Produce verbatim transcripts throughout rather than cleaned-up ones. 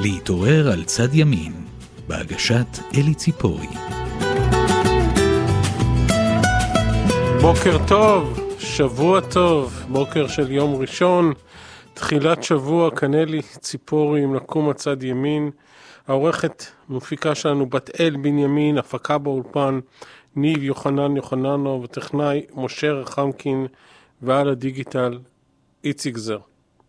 להתעורר על צד ימין, בהגשת אלי ציפורי. בוקר טוב, שבוע טוב, בוקר של יום ראשון, תחילת שבוע, כאן אלי ציפורי עם לקום על צד ימין. העורכת מפיקה שלנו בת אל בנימין, הפקה באולפן ניב יוחנן יוחננו, וטכנאי משה רחמקין, ועל הדיגיטל איציק זר.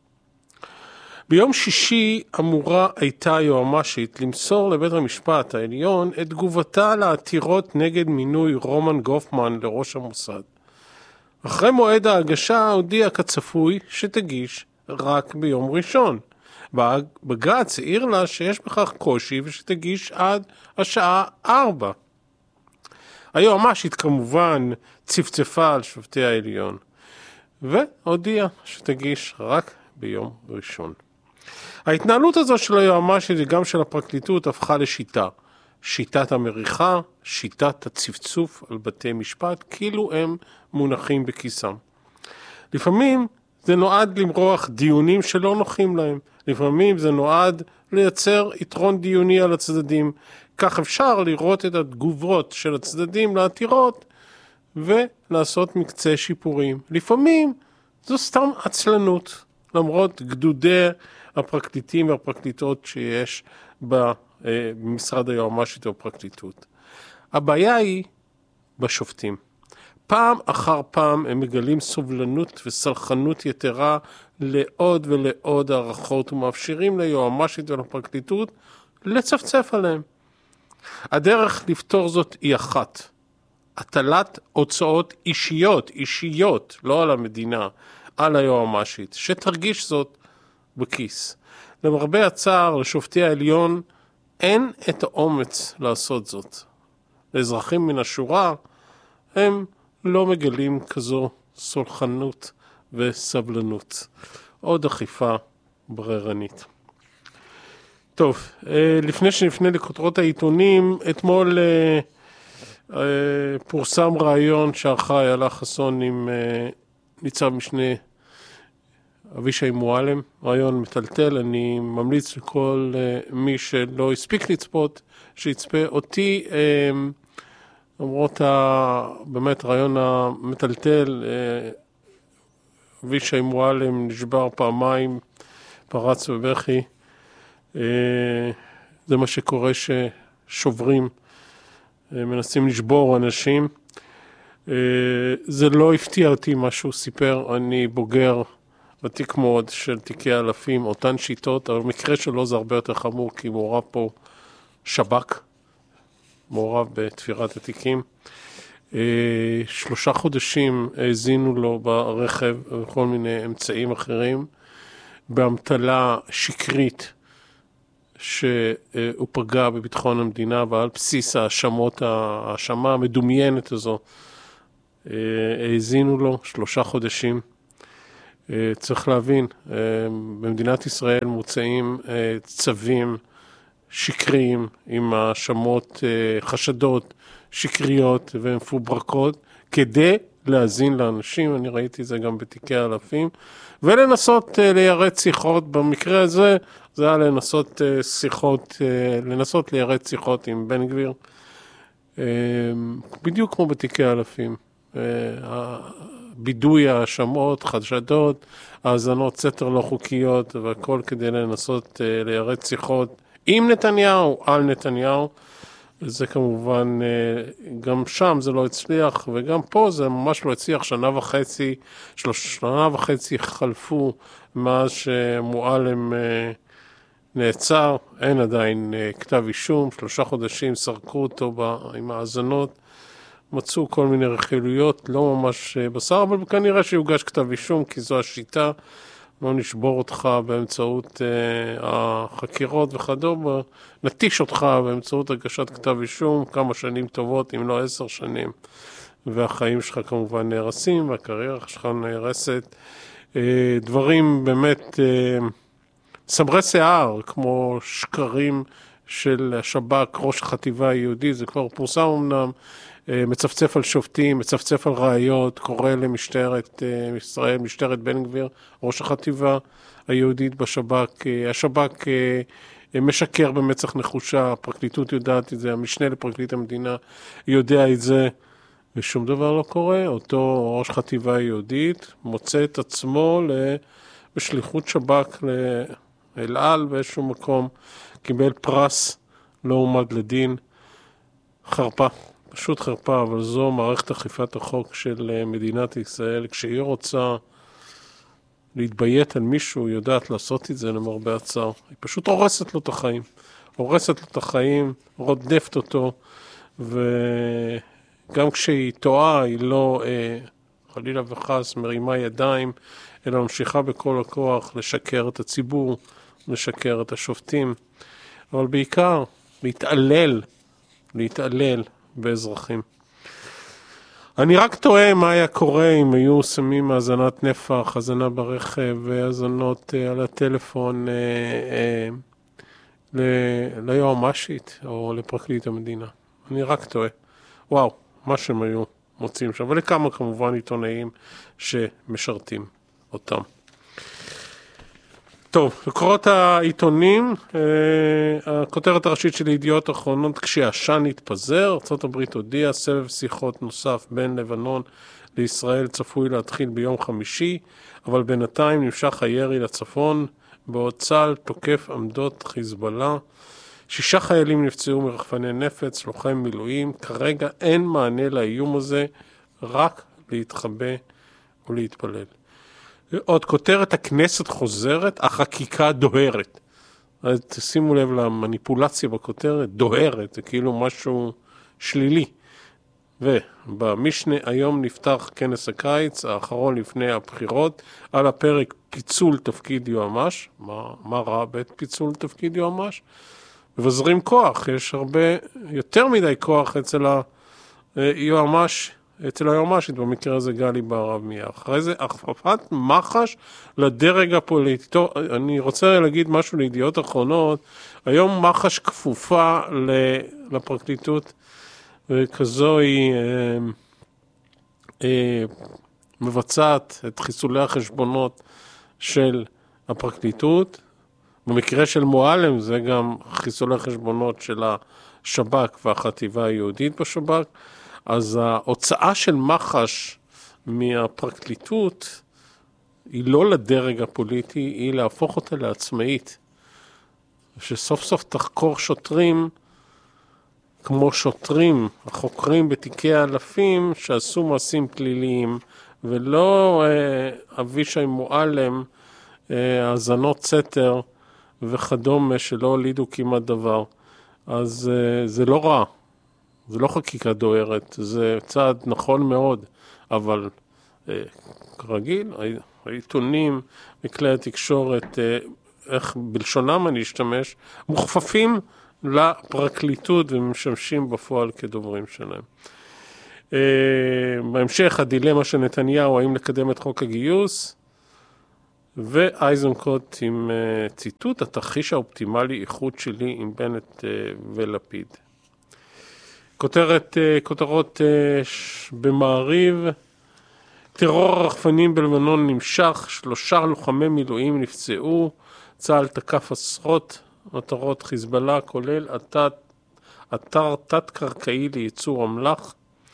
ביום שישי אמורה הייתה יועמ"שית למסור לבית המשפט העליון את תגובתה לעתירות נגד מינוי רומן גופמן לראש המוסד. אחרי מועד ההגשה הודיע כצפוי שתגיש רק ביום ראשון. בג"ץ העיר לה שיש בכך קושי ושתגיש עד השעה ארבע. היועמ"שית כמובן צפצפה על שופטי העליון והודיעה שתגיש רק ביום ראשון. ההתנהלות הזו של היועמ"שית וגם של הפרקליטות הפכה לשיטה. שיטת המריחה, שיטת הצפצוף על בתי משפט, כאילו הם מונחים בכיסם. לפעמים זה נועד למרוח דיונים שלא נוחים להם. לפעמים זה נועד לייצר יתרון דיוני על הצדדים. כך אפשר לראות את התגובות של הצדדים לעתירות ולעשות מקצה שיפורים. לפעמים זו סתם עצלנות, למרות גדודי הפרקליטים והפרקליטות שיש במשרד היועמ"שית והפרקליטות. הבעיה היא בשופטים. פעם אחר פעם הם מגלים סובלנות וסלחנות יתרה לעוד ולעוד הערכות ומאפשרים ליועמ"שית ולפרקליטות לצפצף עליהם. הדרך לפתור זאת היא אחת. הטלת הוצאות אישיות, אישיות, לא על המדינה, על היועמ"שית, שתרגיש זאת בכיס. למרבה הצער, לשופטי העליון אין את האומץ לעשות זאת. לאזרחים מן השורה הם לא מגלים כזו סולחנות וסבלנות. עוד אכיפה בררנית. טוב, לפני שנפנה לכותרות העיתונים, אתמול פורסם רעיון שערכה איילה חסון עם ניצב משנה אבישי מועלם, רעיון מטלטל. אני ממליץ לכל מי שלא הספיק לצפות, שיצפה. אותי, למרות באמת רעיון המטלטל, אבישי מועלם נשבר פעמיים, פרץ בבכי. זה מה שקורה ששוברים, מנסים לשבור אנשים. זה לא הפתיע אותי מה שהוא סיפר. אני בוגר ותיק מאוד של תיקי אלפים, אותן שיטות, אבל במקרה שלו זה הרבה יותר חמור, כי מעורב פה שב"כ, מעורב בתפירת התיקים. שלושה חודשים האזינו לו ברכב וכל מיני אמצעים אחרים, בהמתלה שקרית שהוא פגע בביטחון המדינה, ועל בסיס האשמות, האשמה המדומיינת הזו, האזינו לו שלושה חודשים. צריך להבין, במדינת ישראל מוצאים צווים שקריים עם האשמות, חשדות שקריות ומפוברקות, כדי להזין לאנשים. אני ראיתי זה גם בתיקי אלפים, ולנסות ליירט שיחות. במקרה הזה זה היה לנסות שיחות, לנסות ליירט שיחות עם בן גביר, בדיוק כמו בתיקי אלפים. בידוי האשמות, חשדות, האזנות סתר לא חוקיות, והכל כדי לנסות ליירט שיחות עם נתניהו, על נתניהו. זה כמובן, גם שם זה לא הצליח, וגם פה זה ממש לא הצליח. שנה וחצי, שלוש, שנה וחצי חלפו מאז שמועלם נעצר, אין עדיין כתב אישום, שלושה חודשים סרקו אותו עם האזנות, מצאו כל מיני רכילויות, לא ממש בשר, אבל כנראה שיוגש כתב אישום, כי זו השיטה, לא נשבור אותך באמצעות uh, החקירות וכדומה, נטיש אותך באמצעות הגשת כתב אישום, כמה שנים טובות, אם לא עשר שנים, והחיים שלך כמובן נהרסים, והקריירה שלך נהרסת. Uh, דברים באמת uh, סמרי שיער, כמו שקרים של השב"כ, ראש החטיבה היהודית, זה כבר פורסם אמנם, מצפצף על שופטים, מצפצף על ראיות, קורא למשטרת ישראל, משטרת בן גביר, ראש החטיבה היהודית בשב"כ. השב"כ משקר במצח נחושה, הפרקליטות יודעת את זה, המשנה לפרקליט המדינה יודע את זה, ושום דבר לא קורה. אותו ראש חטיבה יהודית מוצא את עצמו בשליחות שב"כ לאל על באיזשהו מקום, קיבל פרס, לא עומד לדין, חרפה, פשוט חרפה, אבל זו מערכת אכיפת החוק של מדינת ישראל. כשהיא רוצה להתביית על מישהו, יודעת לעשות את זה למרבה הצער. היא פשוט הורסת לו את החיים. הורסת לו את החיים, רודפת אותו, וגם כשהיא טועה, היא לא אה, חלילה וחס מרימה ידיים, אלא ממשיכה בכל הכוח לשקר את הציבור, לשקר את השופטים, אבל בעיקר להתעלל, להתעלל באזרחים. אני רק טועה מה היה קורה אם היו שמים האזנת נפח, האזנה ברכב והאזנות אה, על הטלפון אה, אה, ל- ליועמ"שית או לפרקליט המדינה. אני רק טועה. וואו, מה שהם היו מוצאים שם, ולכמה כמובן עיתונאים שמשרתים אותם. טוב, לקורות העיתונים, אה, הכותרת הראשית של ידיעות אחרונות, כשהעשן התפזר, ארצות הברית הודיעה, סבב שיחות נוסף בין לבנון לישראל צפוי להתחיל ביום חמישי, אבל בינתיים נמשך הירי לצפון, בעוד צה"ל תוקף עמדות חיזבאללה, שישה חיילים נפצעו מרחפני נפץ, לוחם מילואים, כרגע אין מענה לאיום הזה, רק להתחבא ולהתפלל. עוד כותרת, הכנסת חוזרת, החקיקה דוהרת. אז תשימו לב למניפולציה בכותרת, דוהרת, זה כאילו משהו שלילי. ובמשנה היום נפתח כנס הקיץ, האחרון לפני הבחירות, על הפרק פיצול תפקיד יועמ"ש. מה, מה רע בית פיצול תפקיד יועמ"ש? מבזרים כוח, יש הרבה, יותר מדי כוח אצל היועמ"ש, אצל היועמ"שית, במקרה הזה גלי בהרב מיארה. אחרי זה, הכפפת מח"ש לדרג הפוליטי. טוב, אני רוצה להגיד משהו לידיעות אחרונות. היום מח"ש כפופה לפרקליטות, וכזו היא אה, אה, מבצעת את חיסולי החשבונות של הפרקליטות. במקרה של מועלם זה גם חיסולי חשבונות של השב"כ והחטיבה היהודית בשב"כ. אז ההוצאה של מח"ש מהפרקליטות היא לא לדרג הפוליטי, היא להפוך אותה לעצמאית. שסוף סוף תחקור שוטרים כמו שוטרים, החוקרים בתיקי האלפים שעשו מעשים פליליים, ולא אה, אבישי מועלם, אה, האזנות סתר וכדומה שלא הולידו כמעט דבר. אז אה, זה לא רע. זה לא חקיקה דוהרת, זה צעד נכון מאוד, אבל אה, כרגיל, העיתונים וכלי התקשורת, אה, איך בלשונם אני אשתמש, מוכפפים לפרקליטות ומשמשים בפועל כדוברים שלהם. אה, בהמשך, הדילמה של נתניהו, האם לקדם את חוק הגיוס, ואייזנקוט עם אה, ציטוט, התרחיש האופטימלי איחוד שלי עם בנט אה, ולפיד. כותרת, כותרות במעריב, טרור הרחפנים בלבנון נמשך, שלושה לוחמי מילואים נפצעו, צה"ל תקף עשרות מטרות חיזבאללה, כולל אתר, אתר תת-קרקעי לייצור אמל"ח.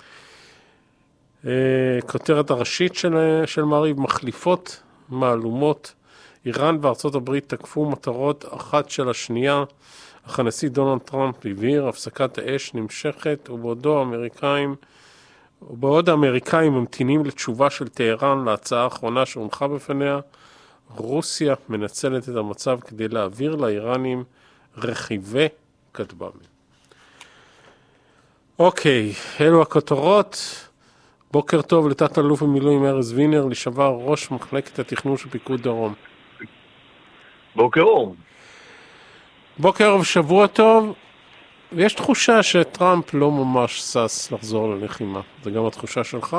כותרת הראשית של, של מעריב, מחליפות מהלומות, איראן וארצות הברית תקפו מטרות אחת של השנייה, אך הנשיא דונלד טראמפ הבהיר, הפסקת האש נמשכת, ובעודו האמריקאים, ובעוד האמריקאים ממתינים לתשובה של טהרן להצעה האחרונה שהונחה בפניה, רוסיה מנצלת את המצב כדי להעביר לאיראנים רכיבי כטב"מים. אוקיי, אלו הכותרות. בוקר טוב לתת אלוף במילואים ארז וינר, לשעבר ראש מחלקת התכנון של פיקוד דרום. בוקר אור. בוקר ערב, שבוע טוב. ויש תחושה שטראמפ לא ממש סס לחזור ללחימה. זה גם התחושה שלך?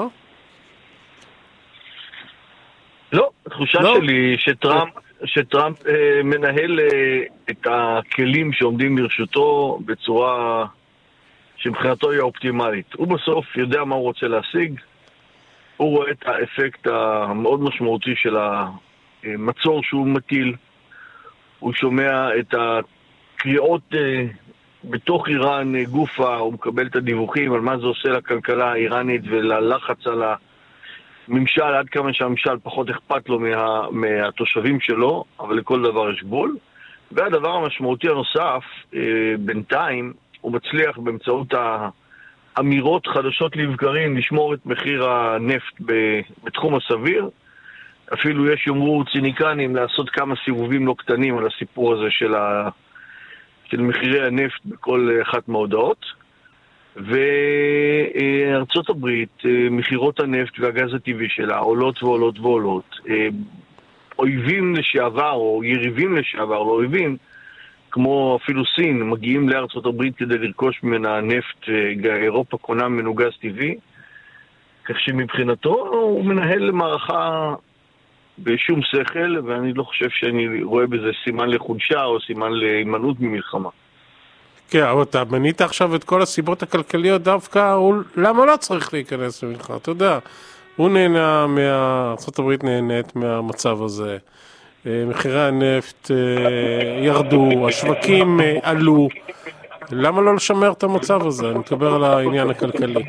לא, התחושה לא. שלי שטראמפ, שטראמפ אה, מנהל אה, את הכלים שעומדים לרשותו בצורה שמבחינתו היא אופטימלית. הוא בסוף יודע מה הוא רוצה להשיג. הוא רואה את האפקט המאוד משמעותי של המצור שהוא מטיל. הוא שומע את הקריאות בתוך איראן גופה, הוא מקבל את הדיווחים על מה זה עושה לכלכלה האיראנית וללחץ על הממשל, עד כמה שהממשל פחות אכפת לו מה, מהתושבים שלו, אבל לכל דבר יש גבול. והדבר המשמעותי הנוסף, בינתיים, הוא מצליח באמצעות האמירות חדשות לבקרים לשמור את מחיר הנפט בתחום הסביר. אפילו יש יאמרו ציניקנים לעשות כמה סיבובים לא קטנים על הסיפור הזה של, ה... של מחירי הנפט בכל אחת מההודעות. וארצות הברית, מחירות הנפט והגז הטבעי שלה עולות ועולות ועולות. אויבים לשעבר או יריבים לשעבר, לא אויבים, כמו אפילו סין, מגיעים לארצות הברית כדי לרכוש ממנה נפט, אירופה קונה ממנו גז טבעי, כך שמבחינתו הוא מנהל מערכה בשום שכל, ואני לא חושב שאני רואה בזה סימן לחולשה או סימן להימנעות ממלחמה. כן, אבל אתה מנית עכשיו את כל הסיבות הכלכליות דווקא, הוא, למה לא צריך להיכנס למלחמה? אתה יודע, הוא נהנה, מה... ארצות הברית נהנית מהמצב הזה. מחירי הנפט ירדו, השווקים עלו. למה לא לשמר את המצב הזה? אני מדבר על העניין הכלכלי.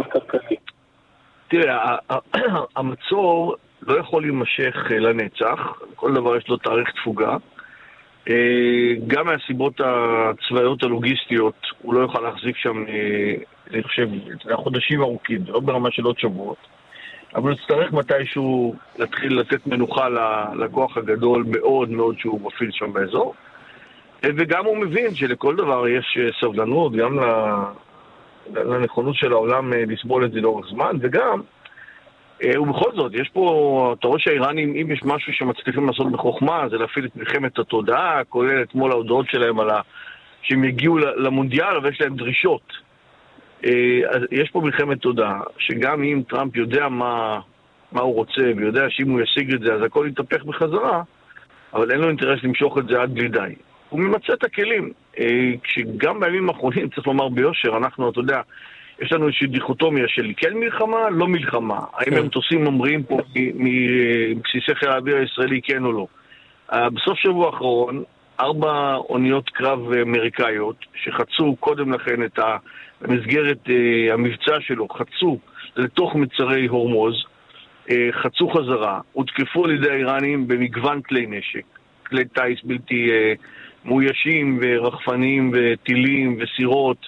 תראה, המצור לא יכול להימשך לנצח, כל דבר יש לו תאריך תפוגה. גם מהסיבות הצבאיות הלוגיסטיות הוא לא יוכל להחזיק שם, אני חושב, חודשים ארוכים, לא ברמה של עוד שבועות. אבל נצטרך מתישהו להתחיל לתת מנוחה לכוח הגדול מאוד מאוד שהוא מפעיל שם באזור. וגם הוא מבין שלכל דבר יש סבלנות, גם לנכונות של העולם לסבול את זה לאורך זמן, וגם, ובכל זאת, יש פה, אתה רואה שהאיראנים, אם יש משהו שמצליחים לעשות בחוכמה, זה להפעיל את מלחמת התודעה, כולל אתמול ההודעות שלהם על ה... שהם יגיעו למונדיאל, ויש להם דרישות. אז יש פה מלחמת תודעה, שגם אם טראמפ יודע מה, מה הוא רוצה, ויודע שאם הוא ישיג את זה, אז הכל יתהפך בחזרה, אבל אין לו אינטרס למשוך את זה עד בלי די. הוא ממצא את הכלים, כשגם בימים האחרונים, צריך לומר ביושר, אנחנו, אתה יודע, יש לנו איזושהי דיכוטומיה של כן מלחמה, לא מלחמה. האם הם תוסעים ממריאים פה מבסיסי חיל האוויר הישראלי, כן או לא. בסוף שבוע האחרון, ארבע אוניות קרב אמריקאיות, שחצו קודם לכן את המסגרת המבצע שלו, חצו לתוך מצרי הורמוז, חצו חזרה, הותקפו על ידי האיראנים במגוון כלי נשק, כלי טייס בלתי מאוישים ורחפנים וטילים וסירות,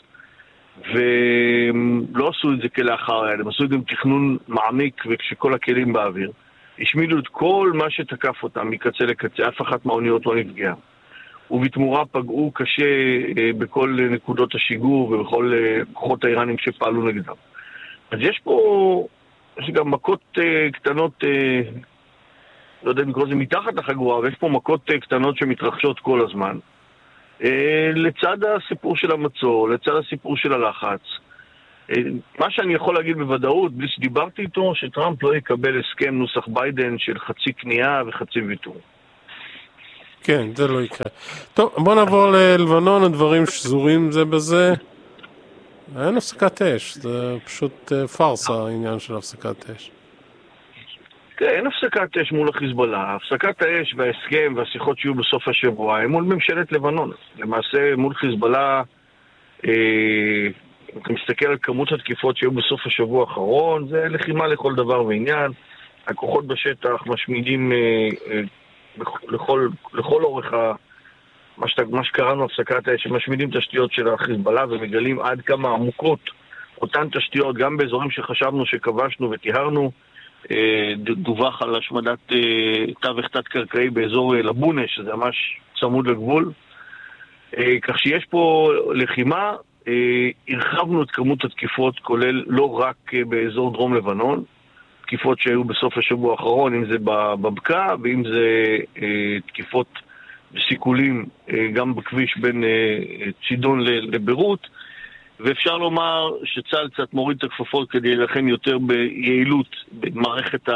ולא עשו את זה כלאחר יד, הם עשו את זה עם תכנון מעמיק וכשכל הכלים באוויר. השמידו את כל מה שתקף אותם מקצה לקצה, אף אחת מהאוניות לא נפגעה. ובתמורה פגעו קשה בכל נקודות השיגור ובכל כוחות האיראנים שפעלו נגדם. אז יש פה, יש גם מכות קטנות, לא יודע אם לקרוא זה מתחת לחגורה, אבל יש פה מכות קטנות שמתרחשות כל הזמן. לצד הסיפור של המצור, לצד הסיפור של הלחץ. מה שאני יכול להגיד בוודאות, בלי שדיברתי איתו, שטראמפ לא יקבל הסכם נוסח ביידן של חצי קנייה וחצי ויתור. כן, זה לא יקרה. טוב, בוא נעבור ללבנון, הדברים שזורים זה בזה. אין הפסקת אש, זה פשוט פרסה העניין של הפסקת אש. כן, אין הפסקת אש מול החיזבאללה. הפסקת האש וההסכם והשיחות שיהיו בסוף השבוע הם מול ממשלת לבנון. למעשה מול חיזבאללה, אה, אם אתה מסתכל על כמות התקיפות שיהיו בסוף השבוע האחרון, זה לחימה לכל דבר ועניין. הכוחות בשטח משמידים אה, אה, לכל, לכל אורך ה... מה, שת, מה שקראנו הפסקת האש, שמשמידים תשתיות של החיזבאללה ומגלים עד כמה עמוקות אותן תשתיות, גם באזורים שחשבנו שכבשנו וטיהרנו. דווח על השמדת תווך תת-קרקעי באזור לבונה, שזה ממש צמוד לגבול. כך שיש פה לחימה, הרחבנו את כמות התקיפות, כולל לא רק באזור דרום לבנון, תקיפות שהיו בסוף השבוע האחרון, אם זה בבקע, ואם זה תקיפות בסיכולים גם בכביש בין צידון לביירות, ואפשר לומר שצה"ל קצת מוריד את הכפפות כדי להילחם יותר ביעילות במערכת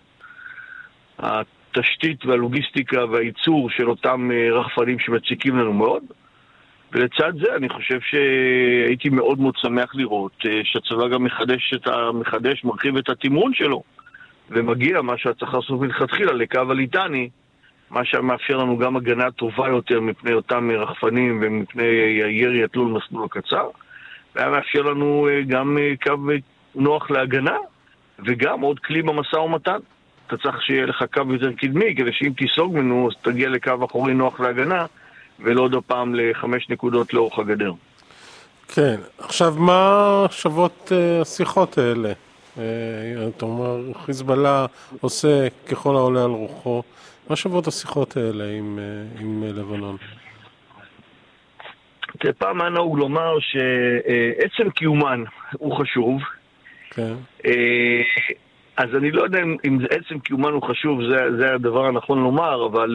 התשתית והלוגיסטיקה והייצור של אותם רחפנים שמציקים לנו מאוד. ולצד זה אני חושב שהייתי מאוד מאוד שמח לראות שהצבא גם מחדש, את המחדש, מרחיב את התמרון שלו, ומגיע מה שהצריך לעשות מלכתחילה לקו הליטני, מה שמאפשר לנו גם הגנה טובה יותר מפני אותם רחפנים ומפני הירי התלול מסלול הקצר, והיה מאפשר לנו גם קו נוח להגנה, וגם עוד כלי במשא ומתן. אתה צריך שיהיה לך קו יותר קדמי, כדי שאם תיסוג ממנו, אז תגיע לקו אחורי נוח להגנה, ולא עוד הפעם לחמש נקודות לאורך הגדר. כן, עכשיו מה שוות השיחות האלה? אתה אומר, חיזבאללה עושה ככל העולה על רוחו. מה שוות השיחות האלה עם, עם לבנון? פעם היה נהוג לומר שעצם קיומן הוא חשוב. כן. אז אני לא יודע אם עצם קיומן הוא חשוב, זה, זה הדבר הנכון לומר, אבל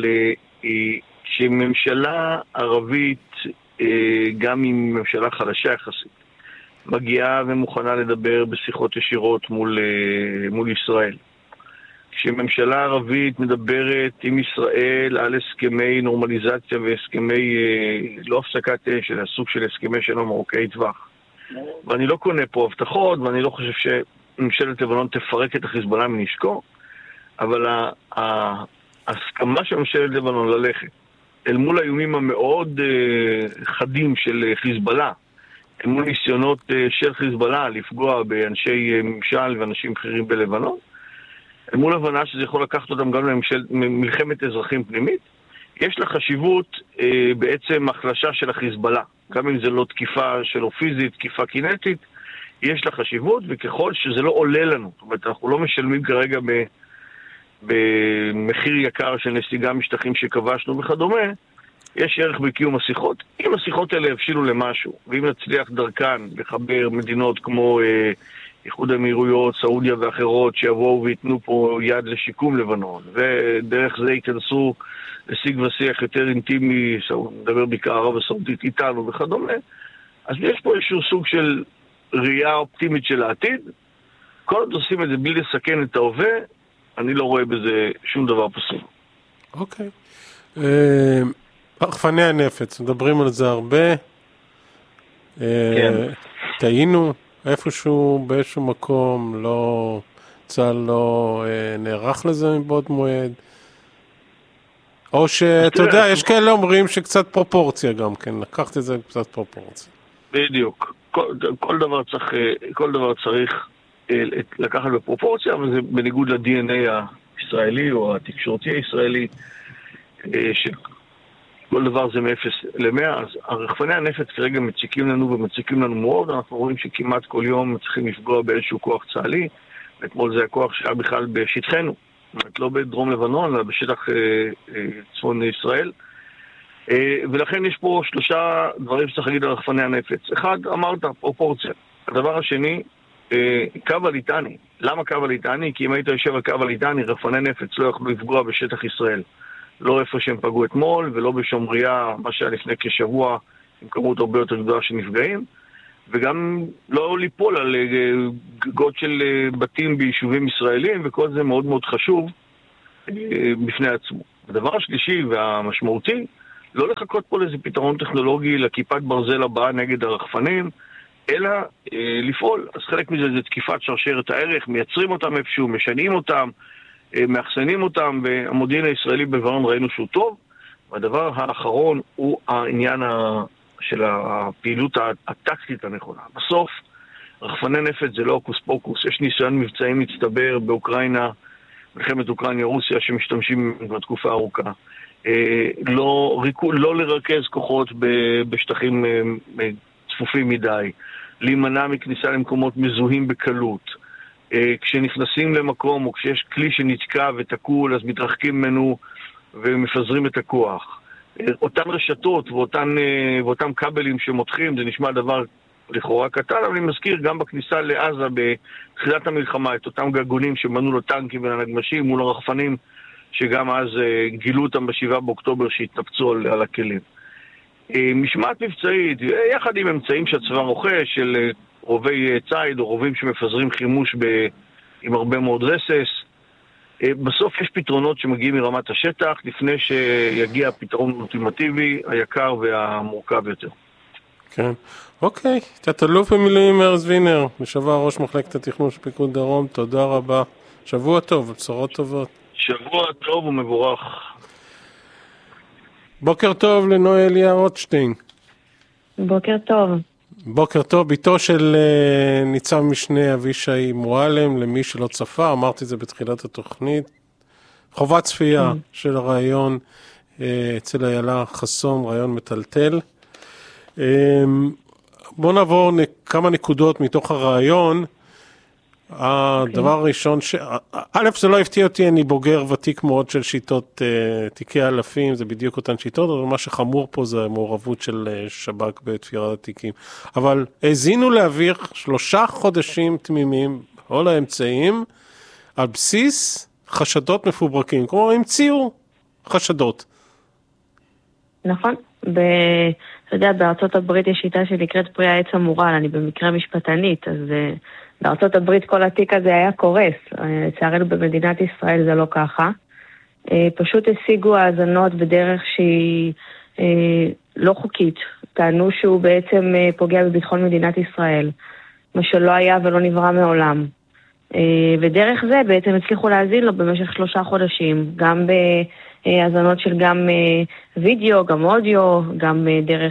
שממשלה ערבית, גם עם ממשלה חדשה יחסית, מגיעה ומוכנה לדבר בשיחות ישירות מול, מול ישראל. כשממשלה ערבית מדברת עם ישראל על הסכמי נורמליזציה והסכמי, לא הפסקת אש, אלא סוג של הסכמי שלום ארוכי טווח. ואני לא קונה פה הבטחות, ואני לא חושב שממשלת לבנון תפרק את החיזבאללה מנשקו, אבל ההסכמה של ממשלת לבנון ללכת אל מול האיומים המאוד חדים של חיזבאללה, אל מול ניסיונות של חיזבאללה לפגוע באנשי ממשל ואנשים בכירים בלבנון, אל מול הבנה שזה יכול לקחת אותם גם למלחמת אזרחים פנימית, יש לה חשיבות אה, בעצם החלשה של החיזבאללה. גם אם זה לא תקיפה שלו פיזית, תקיפה קינטית, יש לה חשיבות, וככל שזה לא עולה לנו, זאת אומרת, אנחנו לא משלמים כרגע ב, במחיר יקר של נסיגה משטחים שכבשנו וכדומה, יש ערך בקיום השיחות. אם השיחות האלה יבשילו למשהו, ואם נצליח דרכן לחבר מדינות כמו אה, איחוד האמירויות, סעודיה ואחרות, שיבואו ויתנו פה יד לשיקום לבנון, ודרך זה ייכנסו לשיג ושיח יותר אינטימי, נדבר בעיקר ערב הסעודית איתנו וכדומה, אז יש פה איזשהו סוג של ראייה אופטימית של העתיד. כל עוד עושים את זה בלי לסכן את ההווה, אני לא רואה בזה שום דבר פסול. אוקיי. רחפני הנפץ, מדברים על זה הרבה. כן. טעינו איפשהו, באיזשהו מקום, לא, צה"ל לא נערך לזה מבעוד מועד. או שאתה יודע, יש כאלה אומרים שקצת פרופורציה גם כן, לקחת את זה קצת פרופורציה. בדיוק. כל, כל דבר צריך, כל דבר צריך לקחת בפרופורציה, אבל זה בניגוד ל-די אן איי הישראלי או התקשורתי הישראלי, שכל דבר זה מ-אפס ל-מאה, אז הרחפני הנפץ כרגע מציקים לנו ומציקים לנו מאוד, אנחנו רואים שכמעט כל יום צריכים לפגוע באיזשהו כוח צה"לי, ואתמול זה הכוח שהיה בכלל בשטחנו, לא בדרום לבנון, אלא בשטח אה, אה, צפון ישראל. אה, ולכן יש פה שלושה דברים שצריך להגיד על רחפני הנפץ. אחד, אמרת, פרופורציה. הדבר השני, אה, קו הליטני. למה קו הליטני? כי אם היית יושב על קו הליטני, רחפני נפץ לא יכולו לפגוע בשטח ישראל. לא איפה שהם פגעו אתמול, ולא בשומריה, מה שהיה לפני כשבוע, עם כמות הרבה יותר גדולה של נפגעים. וגם לא ליפול על גגות של בתים ביישובים ישראלים, וכל זה מאוד מאוד חשוב בפני עצמו. הדבר השלישי והמשמעותי, לא לחכות פה לאיזה פתרון טכנולוגי לכיפת ברזל הבאה נגד הרחפנים, אלא אה, לפעול. אז חלק מזה זה תקיפת שרשרת הערך, מייצרים אותם איפשהו, משנים אותם, אה, מאחסנים אותם, והמודיעין הישראלי בלבנון ראינו שהוא טוב. והדבר האחרון הוא העניין ה... של הפעילות הטקטית הנכונה. בסוף, רחפני נפץ זה לא אוקוס פוקוס. יש ניסיון מבצעי מצטבר באוקראינה, מלחמת אוקראינה-רוסיה, שמשתמשים בתקופה ארוכה. לא, לא לרכז כוחות בשטחים צפופים מדי, להימנע מכניסה למקומות מזוהים בקלות. כשנכנסים למקום, או כשיש כלי שנתקע ותקול, אז מתרחקים ממנו ומפזרים את הכוח. אותן רשתות ואותן, ואותם כבלים שמותחים, זה נשמע דבר לכאורה קטן, אבל אני מזכיר גם בכניסה לעזה בתחילת המלחמה, את אותם גגונים שמנו לטנקים ולנגמשים מול הרחפנים, שגם אז גילו אותם בשבעה באוקטובר שהתנפצו על, על הכלים. משמעת מבצעית, יחד עם אמצעים שהצבא רוכש, של רובי צייד או רובים שמפזרים חימוש ב, עם הרבה מאוד רסס, בסוף יש פתרונות שמגיעים מרמת השטח, לפני שיגיע הפתרון אולטימטיבי, היקר והמורכב יותר. כן. אוקיי. תת-אלוף במילואים ארז וינר, לשעבר ראש מחלקת התכנון של פיקוד דרום, תודה רבה. שבוע טוב, בשורות טובות. שבוע טוב ומבורך. בוקר טוב לנואליה רוטשטיין. בוקר טוב. בוקר טוב, ביתו של uh, ניצב משנה אבישי מועלם, למי שלא צפה, אמרתי את זה בתחילת התוכנית, חובת צפייה mm. של הרעיון uh, אצל איילה חסון, רעיון מטלטל. Uh, בואו נעבור נ- כמה נקודות מתוך הרעיון. הדבר הראשון, ש... א', זה לא הפתיע אותי, אני בוגר ותיק מאוד של שיטות uh, תיקי אלפים, זה בדיוק אותן שיטות, אבל מה שחמור פה זה המעורבות של uh, שב"כ בתפירת התיקים. אבל הזינו להעביר שלושה חודשים תמימים, כל האמצעים, על בסיס חשדות מפוברקים, כלומר המציאו חשדות. נכון, ב... אתה יודע, בארצות הברית יש שיטה שנקראת פרי העץ המורל, אני במקרה משפטנית, אז... Uh... בארצות הברית כל התיק הזה היה קורס, לצערנו במדינת ישראל זה לא ככה. פשוט השיגו האזנות בדרך שהיא לא חוקית, טענו שהוא בעצם פוגע בביטחון מדינת ישראל, מה שלא היה ולא נברא מעולם. ודרך זה בעצם הצליחו להזין לו במשך שלושה חודשים, גם בהאזנות של גם וידאו, גם אודיו, גם דרך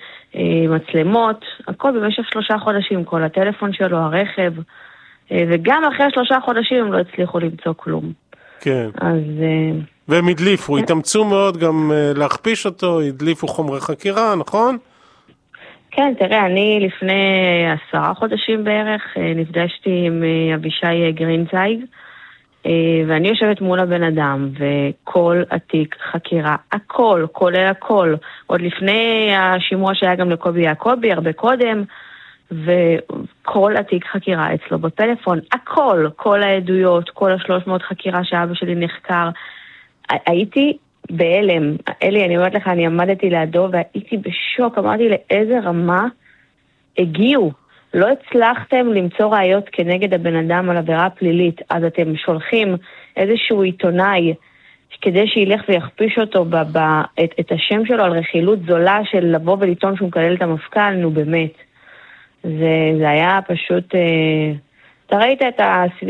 מצלמות, הכל במשך שלושה חודשים, כל הטלפון שלו, הרכב, וגם אחרי שלושה חודשים הם לא הצליחו למצוא כלום. כן. אז... והם הדליפו, התאמצו מאוד גם להכפיש אותו, הדליפו חומרי חקירה, נכון? כן, תראה, אני לפני עשרה חודשים בערך נפגשתי עם אבישי גרינצייג, ואני יושבת מול הבן אדם, וכל התיק חקירה, הכל, כולל הכל, עוד לפני השימוע שהיה גם לקובי יעקובי, הרבה קודם, וכל התיק חקירה אצלו בפלאפון, הכל, כל העדויות, כל השלוש מאות חקירה שאבא שלי נחקר, הייתי בהלם, אלי, אני אומרת לך, אני עמדתי לידו, והייתי בשוק, אמרתי לאיזה רמה הגיעו, לא הצלחתם למצוא ראיות כנגד הבן אדם על עבירה פלילית, אז אתם שולחים איזשהו עיתונאי כדי שילך ויכפיש אותו ב- ב- את, את השם שלו על רכילות זולה של לבוא ולטעון שהוא מקלל את המפכ"ל, נו באמת. זה, זה היה פשוט... אה, אתה ראית את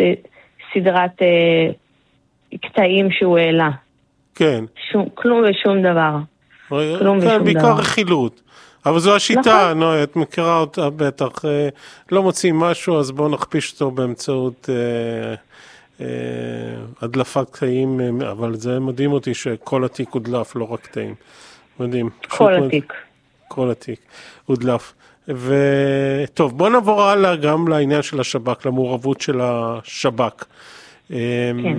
הסדרת אה, קטעים שהוא העלה. כן. שום, כלום ושום דבר. כלום כן, ושום בעיקר דבר. רכילות. אבל זו השיטה, נו, את מכירה אותה בטח, לא מוצאים משהו, אז בואו נכפיש אותו באמצעות אה, אה, הדלפת קטעים, אבל זה מדהים אותי שכל התיק הודלף, לא רק קטעים. מדהים. כל התיק. כל התיק הודלף. וטוב, בואו נעבור הלאה גם לעניין של השב"כ, למעורבות של השב"כ. כן.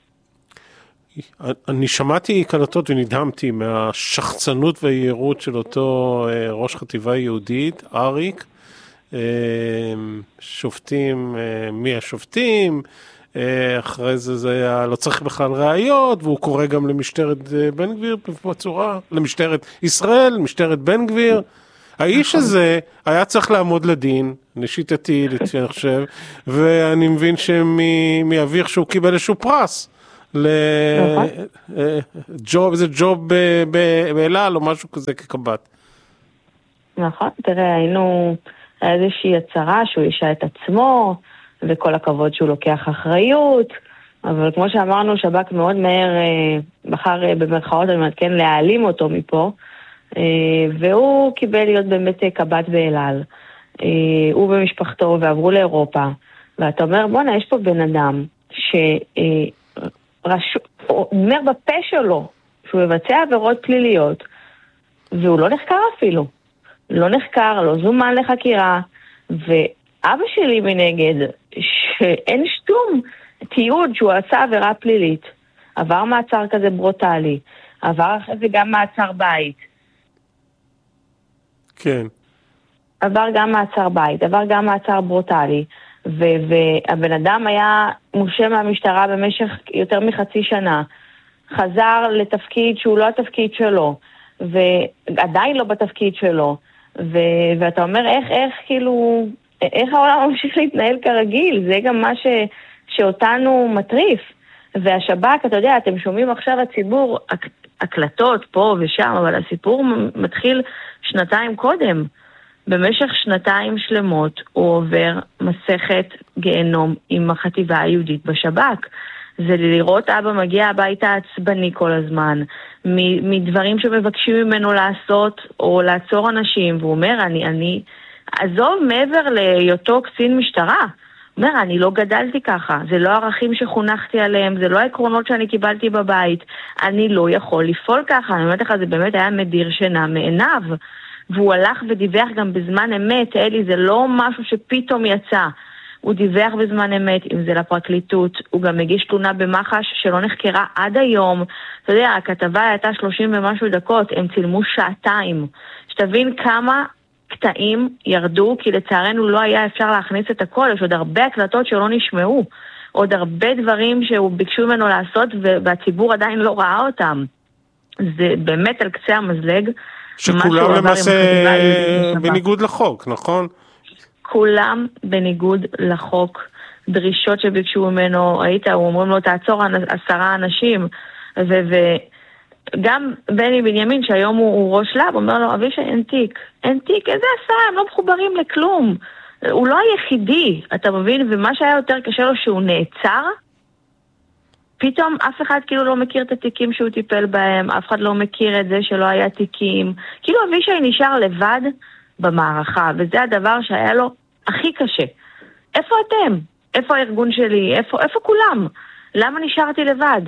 אני שמעתי קלטות ונדהמתי מהשחצנות והיערות של אותו ראש חטיבה יהודית, אריק, שופטים, מי השופטים, אחרי זה זה היה, לא צריך בכלל ראיות, והוא קורא גם למשטרת בן גביר בצורה, למשטרת ישראל, משטרת בן גביר. האיש הזה היה צריך לעמוד לדין, לשיטתי, אני חושב, ואני מבין שמאוויר שהוא קיבל איזשהו פרס. לג'וב, איזה ג'וב באלעל או משהו כזה כקב"ט. נכון, תראה, היינו איזושהי הצהרה שהוא ישע את עצמו, וכל הכבוד שהוא לוקח אחריות, אבל כמו שאמרנו, שב"כ מאוד מהר בחר במרכאות, אני אומרת, כן, להעלים אותו מפה, והוא קיבל להיות באמת קב"ט באלעל. הוא במשפחתו ועברו לאירופה, ואתה אומר, בוא'נה, יש פה בן אדם ש... רשו, הוא אומר בפה שלו שהוא מבצע עבירות פליליות, והוא לא נחקר אפילו. לא נחקר, לא זומן לחקירה, ואבא שלי מנגד, שאין שום תיעוד שהוא עשה עבירה פלילית, עבר מעצר כזה ברוטלי, עבר אחרי זה גם מעצר בית. כן. עבר גם מעצר בית, עבר גם מעצר ברוטלי. והבן אדם היה מושה מהמשטרה במשך יותר מחצי שנה, חזר לתפקיד שהוא לא התפקיד שלו, ועדיין לא בתפקיד שלו, ו- ואתה אומר איך, איך כאילו, איך העולם ממשיך להתנהל כרגיל, זה גם מה ש- שאותנו מטריף, והשב"כ, אתה יודע, אתם שומעים עכשיו הציבור, הקלטות פה ושם, אבל הסיפור מתחיל שנתיים קודם, במשך שנתיים שלמות הוא עובר מסכת גיהנום עם החטיבה היהודית בשב"כ. זה לראות אבא מגיע הביתה עצבני כל הזמן, מדברים שמבקשים ממנו לעשות או לעצור אנשים, והוא אומר, אני, אני, עזוב מעבר להיותו קצין משטרה, הוא אומר, אני לא גדלתי ככה, זה לא ערכים שחונכתי עליהם, זה לא העקרונות שאני קיבלתי בבית, אני לא יכול לפעול ככה, אני אומרת לך, זה באמת היה מדיר שינה מעיניו, והוא הלך ודיווח גם בזמן אמת, אלי, זה לא משהו שפתאום יצא, הוא דיווח בזמן אמת, אם זה לפרקליטות, הוא גם הגיש תלונה במח"ש שלא נחקרה עד היום, אתה יודע, הכתבה הייתה שלושים ומשהו דקות, הם צילמו שעתיים, שתבין כמה קטעים ירדו, כי לצערנו לא היה אפשר להכניס את הכל, יש עוד הרבה הקלטות שלא נשמעו, עוד הרבה דברים שהוא ביקשו ממנו לעשות, והציבור עדיין לא ראה אותם. זה באמת על קצה המזלג. שכולם למעשה בניגוד לחוק, נכון? כולם בניגוד לחוק. דרישות שביקשו ממנו, היית, הוא אומרים לו, תעצור עשרה אנשים, וגם בני בנימין, שהיום הוא ראש לב, אומר לו, אבישי, אין תיק. אין תיק, איזה עשרה? הם לא מחוברים לכלום. הוא לא היחידי, אתה מבין? ומה שהיה יותר קשה לו שהוא נעצר, פתאום אף אחד כאילו לא מכיר את התיקים שהוא טיפל בהם, אף אחד לא מכיר את זה שלא היה תיקים. כאילו אבישי נשאר לבד במערכה, וזה הדבר שהיה לו הכי קשה. איפה אתם? איפה הארגון שלי? איפה, איפה כולם? למה נשארתי לבד?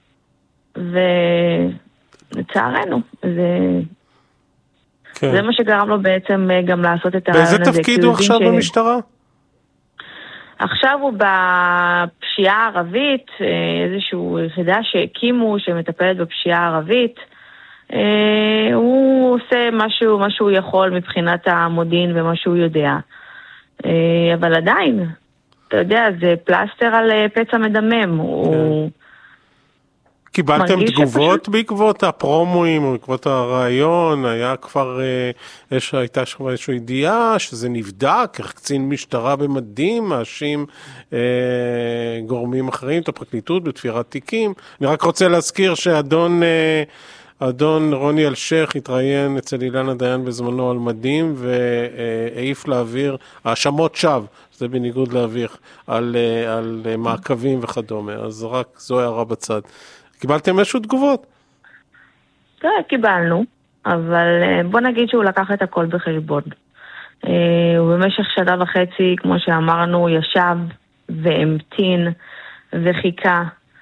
ולצערנו, זה... כן. זה מה שגרם לו בעצם גם לעשות את העניין הזה. באיזה תפקיד הוא עכשיו ש... במשטרה? עכשיו הוא בפשיעה הערבית, איזשהו יחידה שהקימו, שמטפלת בפשיעה הערבית. הוא עושה משהו, מה שהוא יכול מבחינת המודיעין ומה שהוא יודע. אבל עדיין, אתה יודע, זה פלסטר על פצע מדמם. כן. הוא... קיבלתם תגובות שפשוט... בעקבות הפרומואים או בעקבות הרעיון? היה כבר, יש, הייתה כבר איזושהי ידיעה שזה נבדק, איך קצין משטרה במדים, מאשים אה, גורמים אחרים, את הפרקליטות בתפירת תיקים. אני רק רוצה להזכיר שאדון אה, אדון רוני אלשך התראיין אצל אילנה דיין בזמנו על מדים, והעיף להעביר, האשמות שווא, זה בניגוד להעביר, על, על מעקבים וכדומה. אז רק זו הערה בצד. קיבלתם משהו תגובות? כן, קיבלנו, אבל בוא נגיד שהוא לקח את הכל בחשבון. הוא במשך שנה וחצי, כמו שאמרנו, ישב והמתין וחיכה,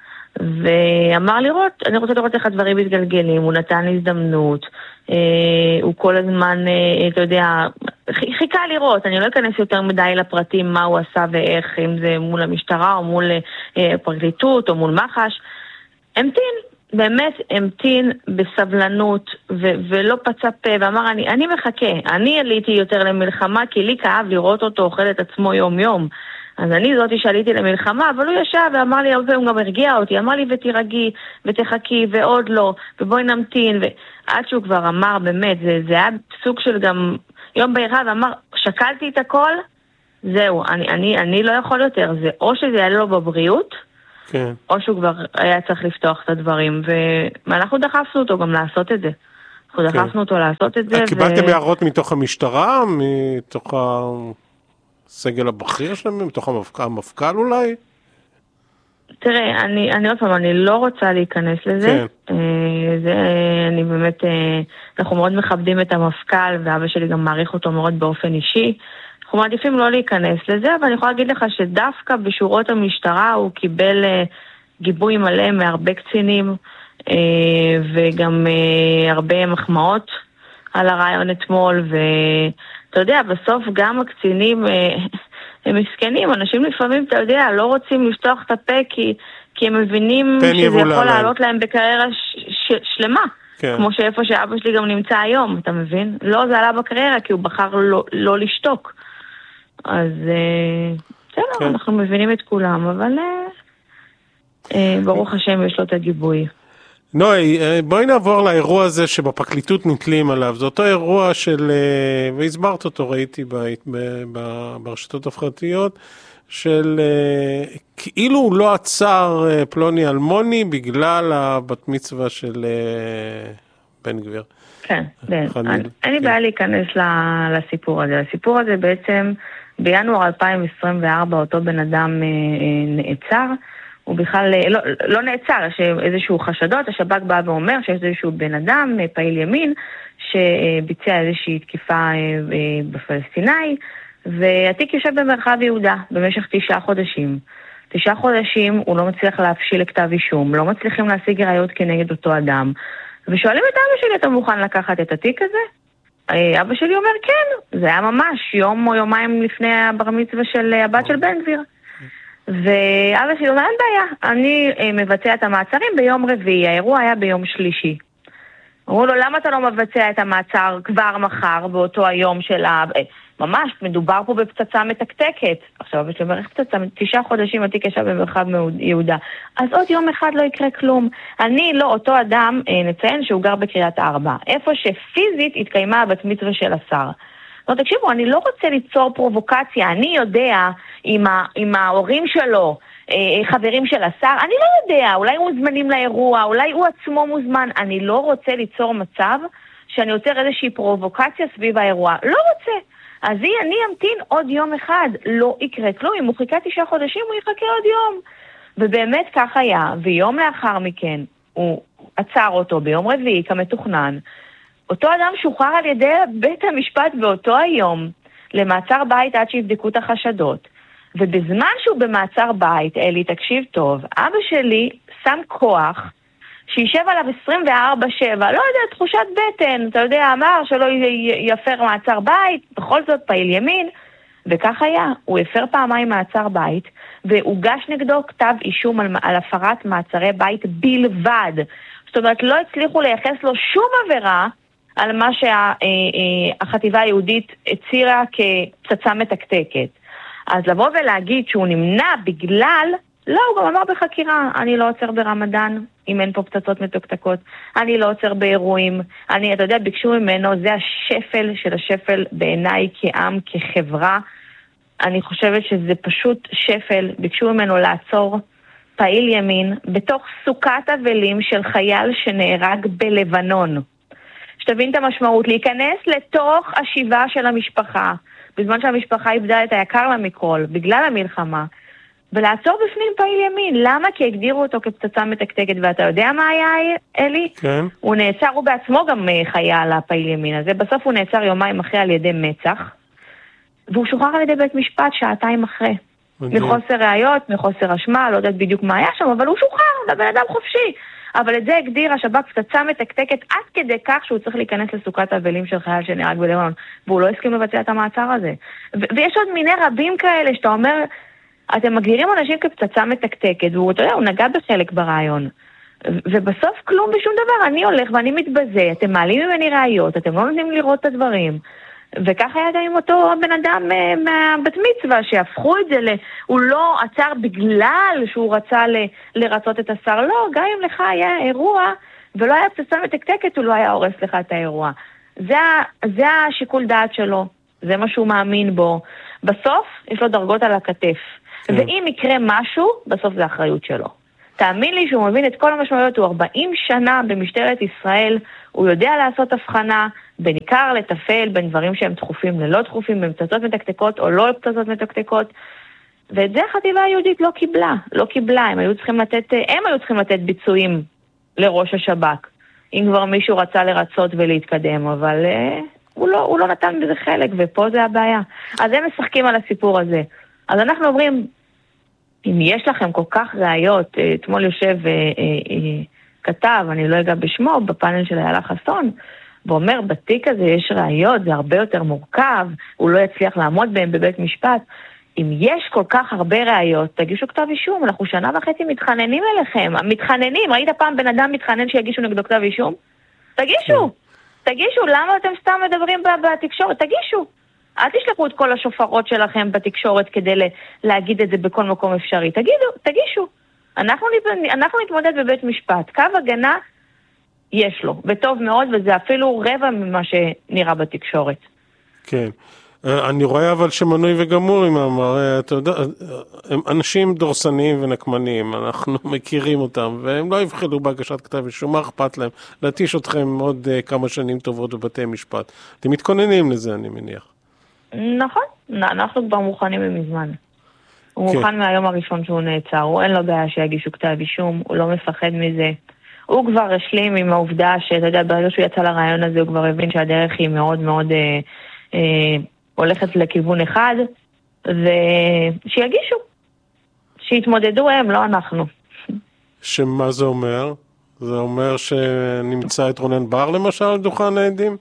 ואמר לראות, אני רוצה לראות איך הדברים מתגלגלים, הוא נתן הזדמנות, הוא כל הזמן, אתה יודע, חיכה לראות, אני לא אכנס יותר מדי לפרטים מה הוא עשה ואיך, אם זה מול המשטרה או מול פרקליטות או מול מח"ש, המתין, באמת המתין בסבלנות ו- ולא פצע פה ואמר אני, אני מחכה, אני עליתי יותר למלחמה כי לי כאב לראות אותו אוכל את עצמו יום יום, אז אני זאתי שעליתי למלחמה, אבל הוא ישב ואמר לי, הרבה פעמים גם הרגיע אותי, אמר לי ותירגי ותחכי ועוד לא ובואי נמתין, ועד שהוא כבר אמר באמת, זה, זה היה סוג של גם יום בהירה ואמר שקלתי את הכל, זהו, אני, אני, אני לא יכול יותר, זה או שזה יעלה לו בבריאות כן. או שהוא כבר היה צריך לפתוח את הדברים, ואנחנו דחפנו אותו גם לעשות את זה. אנחנו כן. דחפנו אותו לעשות את זה. קיבלתם ו... הערות מתוך המשטרה, מתוך הסגל הבכיר שלהם, מתוך המפק... המפכ"ל אולי? תראה, אני, אני עוד פעם, אני לא רוצה להיכנס לזה. כן. זה, אני באמת, אנחנו מאוד מכבדים את המפכ"ל, ואבא שלי גם מעריך אותו מאוד באופן אישי. אנחנו מעדיפים לא להיכנס לזה, אבל אני יכולה להגיד לך שדווקא בשורות המשטרה הוא קיבל גיבוי מלא מהרבה קצינים, וגם הרבה מחמאות על הרעיון אתמול, ואתה יודע, בסוף גם הקצינים הם מסכנים, אנשים לפעמים, אתה יודע, לא רוצים לפתוח את הפה, כי, כי הם מבינים שזה יכול להם. לעלות להם בקריירה ש- ש- שלמה. כן. כמו שאיפה שאבא שלי גם נמצא היום, אתה מבין? לא, זה עלה בקריירה, כי הוא בחר לא, לא לשתוק. אז בסדר, כן. אנחנו מבינים את כולם, אבל ברוך השם יש לו את הגיבוי. נוי, בואי נעבור לאירוע הזה שבפרקליטות נתלים עליו. זה אותו אירוע של, והסברת אותו, ראיתי ברשתות החברתיות, של כאילו הוא לא עצר פלוני אלמוני בגלל הבת מצווה של בן גביר. כן, אין לי בעיה להיכנס לסיפור הזה. הסיפור הזה בעצם בינואר אלפיים עשרים וארבע אותו בן אדם נעצר, הוא בכלל לא, לא נעצר, יש איזשהו חשדות, השב"כ בא ואומר שיש איזשהו בן אדם, פעיל ימין, שביצע איזושהי תקיפה בפלסטיני, והתיק יושב במרחב יהודה במשך תשעה חודשים. תשעה חודשים הוא לא מצליח להפשיל לכתב אישום, לא מצליחים להשיג ראיות כנגד אותו אדם, ושואלים את אבא שלי, אתה מוכן לקחת את התיק הזה? אבא שלי אומר כן, זה היה ממש יום או יומיים לפני הבר מצווה של הבת של בן גביר. ואבא שלי אומר, אין בעיה, אני מבצע את המעצרים ביום רביעי, האירוע היה ביום שלישי. אמרו לו, למה אתה לא מבצע את המעצר כבר מחר, באותו היום של ה... ממש, מדובר פה בפצצה מתקתקת. עכשיו, אבא שלי אומר, איך פצצה? תשעה חודשים התיק ישב במרחב יהודה. אז עוד יום אחד לא יקרה כלום. אני לא אותו אדם, נציין שהוא גר בקריית ארבע, איפה שפיזית התקיימה הבת מצווה של השר. לא, תקשיבו, אני לא רוצה ליצור פרובוקציה, אני יודע עם, ה, עם ההורים שלו, חברים של השר, אני לא יודע, אולי הוא מוזמנים לאירוע, אולי הוא עצמו מוזמן, אני לא רוצה ליצור מצב שאני יוצר איזושהי פרובוקציה סביב האירוע, לא רוצה. אז אני אמתין עוד יום אחד, לא יקרה כלום, אם הוא חיכה תשעה חודשים הוא יחכה עוד יום. ובאמת כך היה, ויום לאחר מכן הוא עצר אותו ביום רביעי כמתוכנן, אותו אדם שוחרר על ידי בית המשפט באותו היום למעצר בית עד שיבדקו את החשדות. ובזמן שהוא במעצר בית, אלי, תקשיב טוב, אבא שלי שם כוח שישב עליו עשרים וארבע שבע, לא יודע, תחושת בטן, אתה יודע, אמר שלא יפר מעצר בית, בכל זאת פעיל ימין, וכך היה, הוא הפר פעמיים מעצר בית, והוגש נגדו כתב אישום על, על הפרת מעצרי בית בלבד. זאת אומרת, לא הצליחו לייחס לו שום עבירה, על מה שהחטיבה היהודית הצירה כפצצה מתקתקת. אז לבוא ולהגיד שהוא נמנע בגלל, לא, הוא גם אמר בחקירה, אני לא עוצר ברמדאן, אם אין פה פצצות מתקתקות, אני לא עוצר באירועים, אני, אתה יודע, ביקשו ממנו, זה השפל של השפל בעיניי כעם, כחברה, אני חושבת שזה פשוט שפל, ביקשו ממנו לעצור פעיל ימין, בתוך סוכת אבלים של חייל שנהרג בלבנון. שתבין את המשמעות, להיכנס לתוך השיבה של המשפחה, בזמן שהמשפחה איבדה את היקר לה מכל, בגלל המלחמה, ולעצור בפנים פעיל ימין. למה? כי הגדירו אותו כפצצה מתקתקת, ואתה יודע מה היה, אלי? כן. הוא נעצר, הוא בעצמו גם חייל הפעיל ימין הזה, בסוף הוא נעצר יומיים אחרי על ידי מצח, והוא שוחרר על ידי בית משפט שעתיים אחרי. מחוסר ראיות, מחוסר אשמה, לא יודעת בדיוק מה היה שם, אבל הוא שוחרר, לבן אדם חופשי. אבל את זה הגדיר השב"כ פצצה מתקתקת עד כדי כך שהוא צריך להיכנס לסוכת האבלים של חייל שנהרג בלבנון, והוא לא הסכים לבצע את המעצר הזה. ו- ויש עוד מיני רבים כאלה שאתה אומר, אתם מגדירים אנשים כפצצה מתקתקת, והוא, אתה יודע, הוא נגע בחלק ברעיון. ו- ובסוף כלום בשום דבר, אני הולך ואני מתבזה, אתם מעלים ממני ראיות, אתם לא נותנים לראות את הדברים. וכך היה גם עם אותו בן אדם מהבת מצווה, שהפכו את זה, ל... הוא לא עצר בגלל שהוא רצה ל... לרצות את השר, לא, גם אם לך היה אירוע, ולא היה פצצה מתקתקת, הוא לא היה הורס לך את האירוע. זה, זה השיקול דעת שלו, זה מה שהוא מאמין בו. בסוף יש לו דרגות על הכתף, ואם יקרה משהו, בסוף זה האחריות שלו. תאמין לי שהוא מבין את כל המשמעויות, הוא ארבעים שנה במשטרת ישראל, הוא יודע לעשות הבחנה, בין עיקר לטפל, בין דברים שהם דחופים ללא דחופים, בין פצצות מתקתקות או לא פצצות מתקתקות, ואת זה החטיבה היהודית לא קיבלה, לא קיבלה, הם היו צריכים לתת, הם היו צריכים לתת ביצועים לראש השב"כ, אם כבר מישהו רצה לרצות ולהתקדם, אבל uh, הוא, לא, הוא לא נתן בזה חלק, ופה זה הבעיה. אז הם משחקים על הסיפור הזה. אז אנחנו אומרים, אם יש לכם כל כך ראיות, אתמול יושב uh, uh, uh, כתב, אני לא אגע בשמו, בפאנל של איילה חסון, ואומר, בתיק הזה יש ראיות, זה הרבה יותר מורכב, הוא לא יצליח לעמוד בהם בבית משפט. אם יש כל כך הרבה ראיות, תגישו כתב אישום, אנחנו שנה וחצי מתחננים אליכם, מתחננים, ראית פעם בן אדם מתחנן שיגישו נגדו כתב אישום? תגישו, תגישו, למה אתם סתם מדברים בתקשורת? תגישו, אל תשלחו את כל השופרות שלכם בתקשורת כדי להגיד את זה בכל מקום אפשרי, תגידו, תגישו, אנחנו, אנחנו נתמודד בבית משפט, קו הגנה יש לו, וטוב מאוד, וזה אפילו רבע ממה שנראה בתקשורת. כן. אני רואה אבל שמנוי וגמור עם אמר, אתה יודע, הם אנשים דורסניים ונקמניים, אנחנו מכירים אותם, והם לא יבחלו בהגשת כתב אישום, מה אכפת להם? להתיש אתכם עוד כמה שנים טובות בבתי משפט. אתם מתכוננים לזה, אני מניח. נכון, אנחנו כבר מוכנים מזמן. הוא כן. מוכן מהיום הראשון שהוא נעצר, הוא אין לו בעיה שיגישו כתב אישום, הוא לא מפחד מזה. הוא כבר השלים עם העובדה שאתה יודע, ברגע שהוא יצא לרעיון הזה, הוא כבר הבין שהדרך היא מאוד מאוד אה, אה, הולכת לכיוון אחד, ושיגישו, שיתמודדו הם, לא אנחנו. שמה זה אומר? זה אומר שנמצא את רונן בר למשל על דוכן העדים?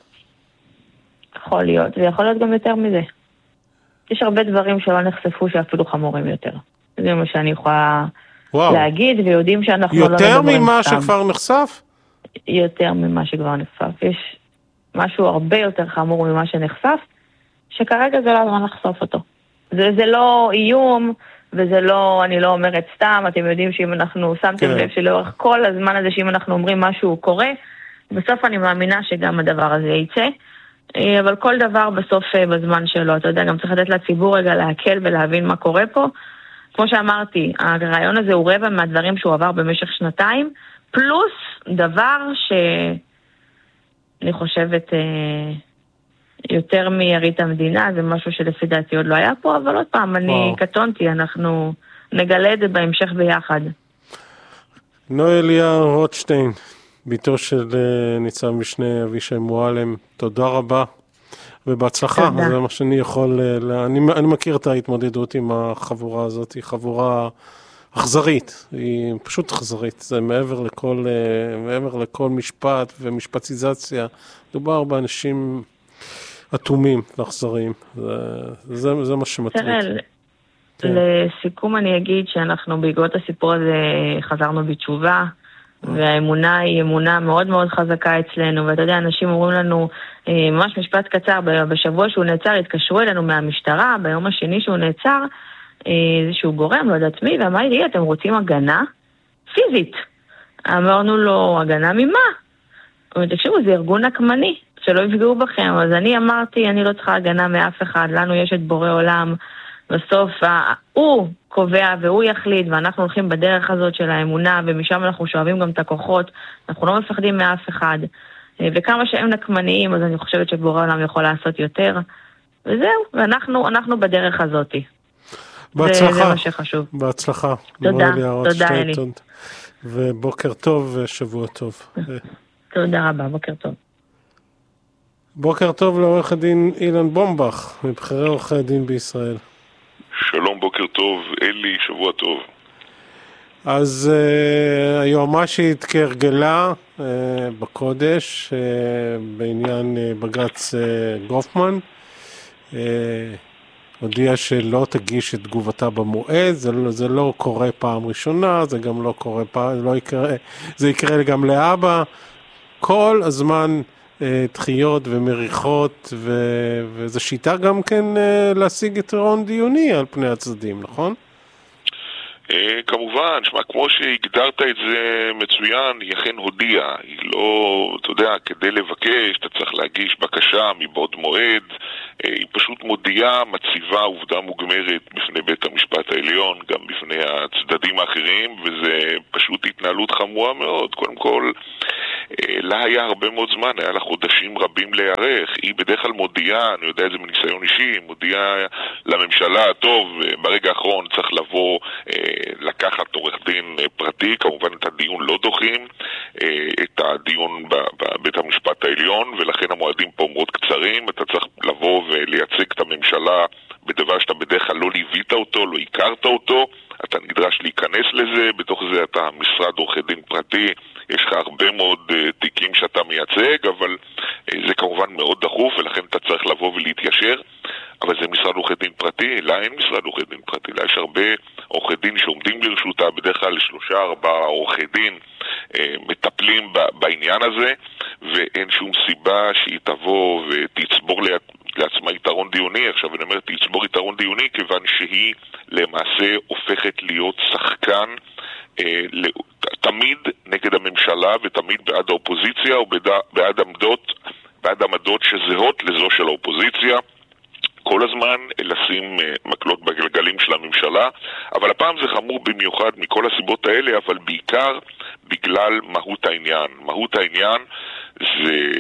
יכול להיות, ויכול להיות גם יותר מזה. יש הרבה דברים שלא נחשפו שאפילו חמורים יותר. זה מה שאני יכולה וואו. להגיד, ויודעים שאנחנו לא מדברים סתם. יותר ממה שכבר נחשף? יותר ממה שכבר נחשף. יש משהו הרבה יותר חמור ממה שנחשף, שכרגע זה לא הזמן לחשוף אותו. זה, זה לא איום, וזה לא, אני לא אומרת סתם, אתם יודעים שאם אנחנו שמתם כן. לב שלאורך כל הזמן הזה, שאם אנחנו אומרים משהו קורה, בסוף אני מאמינה שגם הדבר הזה יצא. אבל כל דבר בסוף בזמן שלו, אתה יודע, גם צריך לתת לציבור רגע להקל ולהבין מה קורה פה. כמו שאמרתי, הרעיון הזה הוא רבע מהדברים שהוא עבר במשך שנתיים, פלוס דבר שאני חושבת יותר מירית המדינה, זה משהו שלפי דעתי עוד לא היה פה, אבל עוד פעם, אני קטונתי, אנחנו נגלה את זה בהמשך ביחד. נואליה רוטשטיין, ביתו של ניצב משנה אבישי מועלם, תודה רבה ובהצלחה. תודה. זה מה שאני יכול, אני, אני מכיר את ההתמודדות עם החבורה הזאת, היא חבורה אכזרית, היא פשוט אכזרית, זה מעבר לכל, מעבר לכל משפט ומשפטיזציה, מדובר באנשים אטומים ואכזריים, זה, זה, זה מה שמטריד. תראה, כן. לסיכום אני אגיד שאנחנו בעקבות הסיפור הזה חזרנו בתשובה, והאמונה היא אמונה מאוד מאוד חזקה אצלנו, ואתה יודע, אנשים אומרים לנו, ממש משפט קצר, בשבוע שהוא נעצר, התקשרו אלינו מהמשטרה, ביום השני שהוא נעצר, איזשהו גורם, לא יודעת מי, ואמר לי, אתם רוצים הגנה פיזית? אמרנו לו, הגנה ממה? תקשיבו, זה ארגון נקמני, שלא יפגעו בכם, אז אני אמרתי, אני לא צריכה הגנה מאף אחד, לנו יש את בורא עולם, בסוף הוא קובע והוא יחליט, ואנחנו הולכים בדרך הזאת של האמונה, ומשם אנחנו שואבים גם את הכוחות, אנחנו לא מפחדים מאף אחד, וכמה שהם נקמניים, אז אני חושבת שבורא עולם יכול לעשות יותר, וזהו, ואנחנו אנחנו בדרך הזאת. בהצלחה. זה, זה מה שחשוב. בהצלחה. תודה, תודה אלי. ובוקר טוב ושבוע טוב. תודה רבה, בוקר טוב. בוקר טוב לעורך הדין אילן בומבך, מבחירי עורכי הדין בישראל. שלום, בוקר טוב, אלי, שבוע טוב. אז uh, היועמ"שית כהרגלה uh, בקודש uh, בעניין uh, בג"ץ uh, גופמן uh, הודיעה שלא תגיש את תגובתה במועד, זה, זה לא קורה פעם ראשונה, זה גם לא קורה פעם, לא יקרה, זה יקרה גם לאבא, כל הזמן uh, דחיות ומריחות, ו, וזו שיטה גם כן uh, להשיג את רעיון דיוני על פני הצדדים, נכון? כמובן, שמה, כמו שהגדרת את זה מצוין, היא אכן הודיעה, היא לא, אתה יודע, כדי לבקש, אתה צריך להגיש בקשה מבעוד מועד, היא פשוט מודיעה, מציבה עובדה מוגמרת בפני בית המשפט העליון, גם בפני הצדדים האחרים, וזה פשוט התנהלות חמורה מאוד. קודם כל, לה היה הרבה מאוד זמן, היה לה חודשים רבים להיערך, היא בדרך כלל מודיעה, אני יודע את זה מניסיון אישי, היא מודיעה לממשלה, טוב, ברגע האחרון צריך לבוא, לקחת עורך דין פרטי, כמובן את הדיון לא דוחים, את הדיון בבית המשפט העליון, ולכן המועדים פה מאוד קצרים, אתה צריך לבוא ולייצג את הממשלה בדבר שאתה בדרך כלל לא ליווית אותו, לא הכרת אותו, אתה נדרש להיכנס לזה, בתוך זה אתה משרד עורכי דין פרטי, יש לך הרבה מאוד uh, תיקים שאתה מייצג, אבל uh, זה כמובן מאוד דחוף, ולכן אתה צריך לבוא ולהתיישר, אבל זה משרד עורכי דין פרטי, לה אין משרד עורכי דין פרטי, לה יש הרבה עורכי דין שעומדים לרשותה, בדרך כלל שלושה, ארבעה עורכי דין uh, מטפלים ב- בעניין הזה, ואין שום סיבה שהיא תבוא ותצבור ליד... לעצמה יתרון דיוני. עכשיו אני אומר, תצבור יתרון דיוני, כיוון שהיא למעשה הופכת להיות שחקן אה, תמיד נגד הממשלה, ותמיד בעד האופוזיציה, או בעד, בעד עמדות, בעד עמדות שזהות לזו של האופוזיציה, כל הזמן לשים אה, מקלות בגלגלים של הממשלה, אבל הפעם זה חמור במיוחד מכל הסיבות האלה, אבל בעיקר בגלל מהות העניין. מהות העניין זה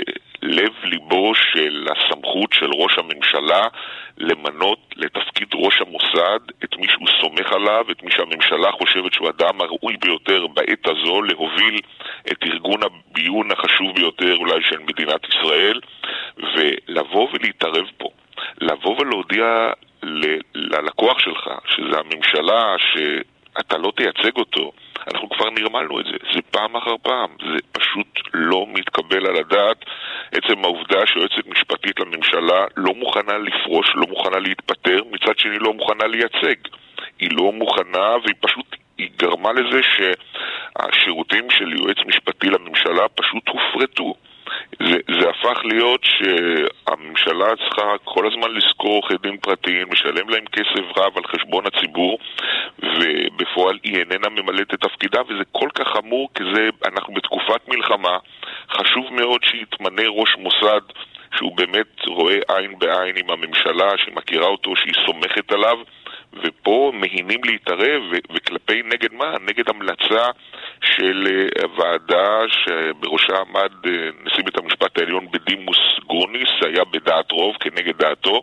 לב ליבו של הסמכות של ראש הממשלה למנות לתפקיד ראש המוסד את מי שהוא סומך עליו, את מי שהממשלה חושבת שהוא אדם הראוי ביותר בעת הזו להוביל את ארגון הביון החשוב ביותר אולי של מדינת ישראל, ולבוא ולהתערב פה, לבוא ולהודיע ל- ללקוח שלך שזה הממשלה שאתה לא תייצג אותו. אנחנו כבר נרמלנו את זה, זה פעם אחר פעם, זה פשוט לא מתקבל על הדעת. עצם העובדה שיועצת משפטית לממשלה לא מוכנה לפרוש, לא מוכנה להתפטר, מצד שני לא מוכנה לייצג. היא לא מוכנה, והיא פשוט, היא גרמה לזה שהשירותים של יועץ משפטי לממשלה פשוט הופרטו. זה, זה הפך להיות שהממשלה צריכה כל הזמן לזכור עורכי דין פרטיים, משלם להם כסף רב על חשבון הציבור, ובפועל היא איננה ממלאת את תפקידה, וזה כל כך חמור, כי זה, אנחנו בתקופת מלחמה, חשוב מאוד שיתמנה ראש מוסד שהוא באמת רואה עין בעין עם הממשלה, שמכירה אותו, שהיא סומכת עליו, ופה מהינים להתערב, ו- וכלפי נגד מה? נגד המלצה של הוועדה שבראשה עמד נשיא בית המשפט העליון בדימוס גרוניס, היה בדעת רוב כנגד דעתו,